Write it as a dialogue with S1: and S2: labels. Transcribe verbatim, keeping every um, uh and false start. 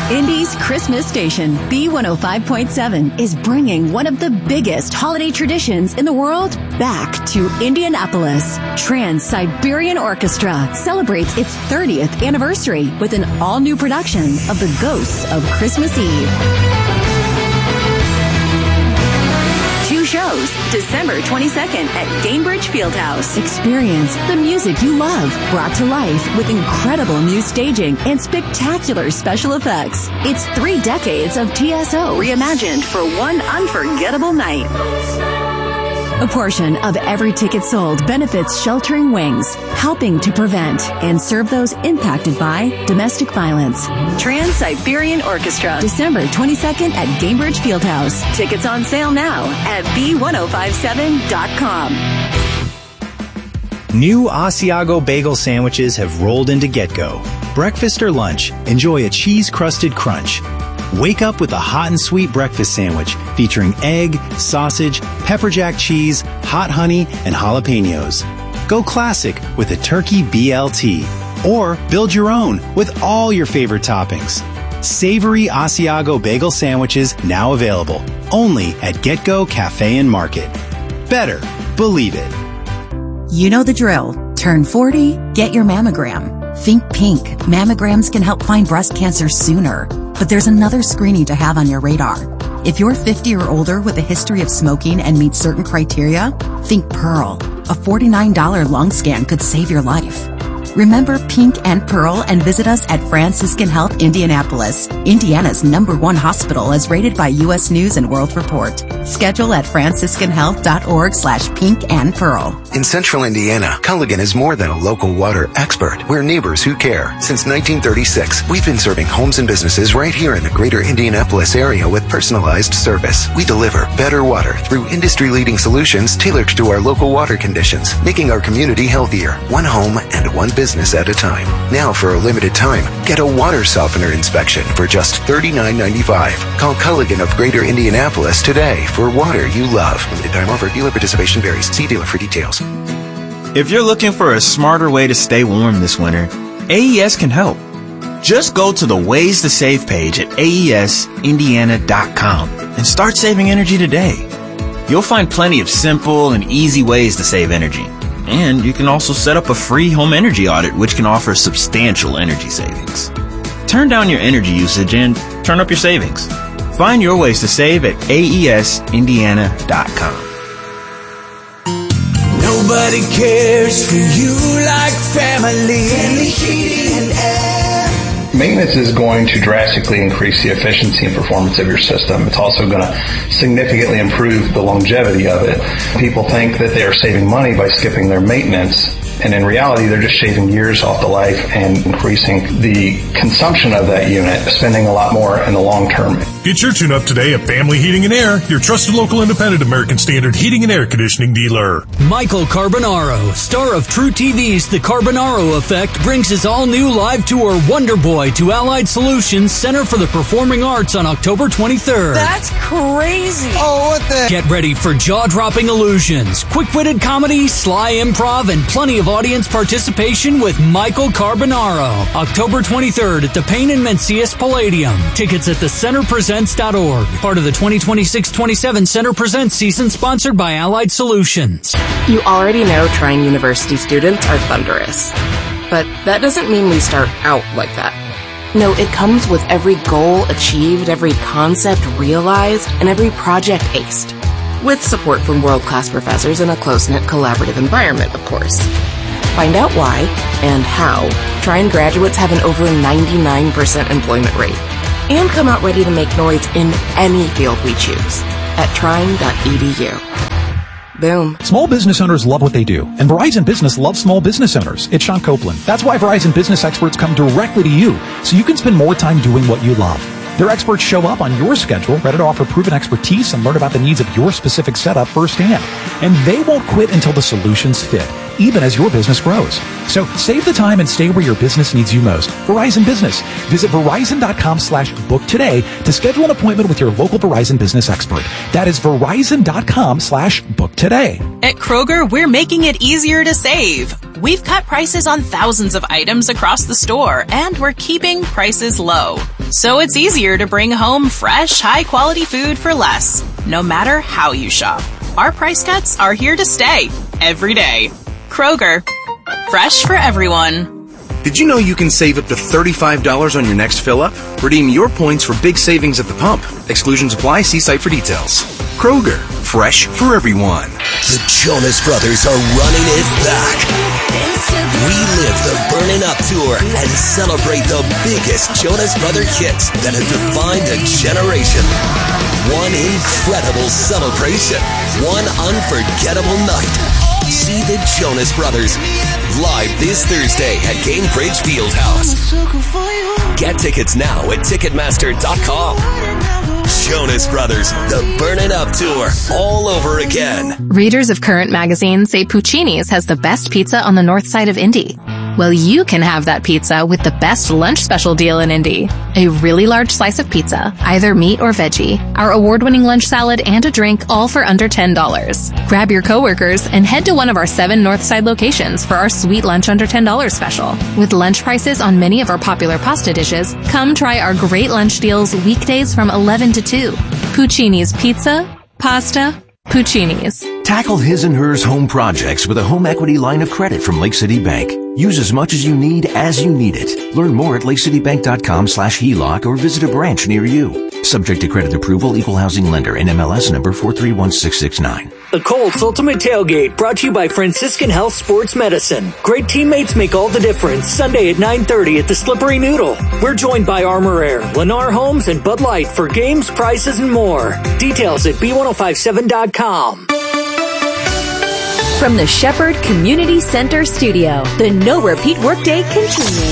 S1: Indy's Christmas station, B one oh five point seven, is bringing one of the biggest holiday traditions in the world back to Indianapolis. Trans-Siberian Orchestra celebrates its thirtieth anniversary with an all-new production of The Ghosts of Christmas Eve. Two shows, December twenty-second at Gainbridge Fieldhouse. Experience the music you love, brought to life with incredible new staging and spectacular special effects. It's three decades of T S O reimagined for one unforgettable night. A portion of every ticket sold benefits Sheltering Wings, helping to prevent and serve those impacted by domestic violence. Trans-Siberian Orchestra, December twenty-second at Gainbridge Fieldhouse. Tickets on sale now at B one oh five seven dot com.
S2: New Asiago bagel sandwiches have rolled into GetGo. Breakfast or lunch, enjoy a cheese-crusted crunch. Wake up with a hot and sweet breakfast sandwich featuring egg, sausage, pepper jack cheese, hot honey, and jalapenos. Go classic with a turkey B L T. Or build your own with all your favorite toppings. Savory Asiago bagel sandwiches now available only at GetGo Cafe and Market. Better, believe it.
S3: You know the drill. Turn forty, get your mammogram. Think pink. Mammograms can help find breast cancer sooner. But there's another screening to have on your radar. If you're fifty or older with a history of smoking and meet certain criteria, think Pearl. A forty-nine dollars lung scan could save your life. Remember Pink and Pearl and visit us at Franciscan Health Indianapolis, Indiana's number one hospital as rated by U S News and World Report. Schedule at franciscan health dot org slash pink and pearl.
S4: In central Indiana, Culligan is more than a local water expert. We're neighbors who care. Since nineteen thirty-six, we've been serving homes and businesses right here in the greater Indianapolis area with personalized service. We deliver better water through industry-leading solutions tailored to our local water conditions, making our community healthier, one home and one business at a time. Now, for a limited time, get a water softener inspection for just thirty-nine ninety-five. Call Culligan of Greater Indianapolis today for water you love. Limited time offer. Dealer participation varies. See dealer for details.
S5: If you're looking for a smarter way to stay warm this winter, A E S can help. Just go to the Ways to Save page at A E S Indiana dot com and start saving energy today. You'll find plenty of simple and easy ways to save energy. And you can also set up a free home energy audit, which can offer substantial energy savings. Turn down your energy usage and turn up your savings. Find your ways to save at A E S Indiana dot com.
S6: Nobody cares for you like family. Family Heating and Air.
S7: Maintenance is going to drastically increase the efficiency and performance of your system. It's also going to significantly improve the longevity of it. People think that they are saving money by skipping their maintenance, and in reality, they're just shaving years off the life and increasing the consumption of that unit, spending a lot more in the long term.
S8: Get your tune-up today at Family Heating and Air, your trusted local independent American Standard heating and air conditioning dealer.
S9: Michael Carbonaro, star of True T V's The Carbonaro Effect, brings his all-new live tour Wonder Boy to Allied Solutions Center for the Performing Arts on October twenty-third.
S10: That's crazy. Oh, what the?
S9: Get ready for jaw-dropping illusions, quick-witted comedy, sly improv, and plenty of audience participation with Michael Carbonaro. October twenty-third at the Payne and Mencius Palladium. Tickets at the center presents dot org. Part of the twenty twenty-six twenty-seven Center Presents season, sponsored by Allied Solutions.
S11: You already know Trine University students are thunderous. But that doesn't mean we start out like that. No, it comes with every goal achieved, every concept realized, and every project aced. With support from world-class professors in a close-knit collaborative environment, of course. Find out why and how Trine graduates have an over ninety-nine percent employment rate and come out ready to make noise in any field we choose at trine dot e d u. Boom.
S12: Small business owners love what they do, and Verizon Business loves small business owners. It's Sean Copeland. That's why Verizon Business experts come directly to you, so you can spend more time doing what you love. Their experts show up on your schedule, ready to offer proven expertise and learn about the needs of your specific setup firsthand. And they won't quit until the solutions fit, even as your business grows. So save the time and stay where your business needs you most. Verizon Business. Visit verizon dot com slash book today to schedule an appointment with your local Verizon Business expert. That is verizon dot com slash book today.
S13: At Kroger, we're making it easier to save. We've cut prices on thousands of items across the store, and we're keeping prices low. So it's easier to bring home fresh, high-quality food for less, no matter how you shop. Our price cuts are here to stay, every day. Kroger, fresh for everyone.
S14: Did you know you can save up to thirty-five dollars on your next fill-up? Redeem your points for big savings at the pump. Exclusions apply. See site for details. Kroger, fresh for everyone.
S15: The Jonas Brothers are running it back. Relive the Burnin' Up Tour and celebrate the biggest Jonas Brother hits that have defined a generation. One incredible celebration. One unforgettable night. See the Jonas Brothers live this Thursday at Gainbridge Fieldhouse. Get tickets now at Ticketmaster dot com. Jonas Brothers, the Burnin' Up Tour, all over again.
S16: Readers of Current magazine say Puccini's has the best pizza on the north side of Indy. Well, you can have that pizza with the best lunch special deal in Indy. A really large slice of pizza, either meat or veggie, our award-winning lunch salad, and a drink, all for under ten dollars. Grab your coworkers and head to one of our seven Northside locations for our sweet lunch under ten dollars special. With lunch prices on many of our popular pasta dishes, come try our great lunch deals weekdays from eleven to two. Puccini's Pizza, Pasta, Puccini's.
S17: Tackle his and hers home projects with a home equity line of credit from Lake City Bank. Use as much as you need as you need it. Learn more at lake city bank dot com slash H E L O C or visit a branch near you. Subject to credit approval, equal housing lender, N M L S number four three one six six nine.
S9: The Colts Ultimate Tailgate, brought to you by Franciscan Health Sports Medicine. Great teammates make all the difference. Sunday at nine thirty at the Slippery Noodle. We're joined by Armor Air, Lennar Homes, and Bud Light for games, prices, and more. Details at B ten fifty-seven dot com.
S1: From the Shepherd Community Center studio, the No Repeat Workday continues.